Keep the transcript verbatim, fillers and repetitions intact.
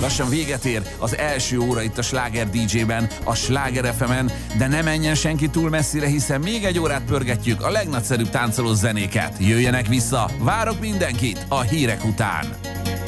Lassan véget ér az első óra itt a Sláger dé dzsében, a Sláger ef emen, de ne menjen senki túl messzire, hiszen még egy órát pörgetjük a legnagyszerűbb táncoló zenéket. Jöjjenek vissza, várok mindenkit a hírek után.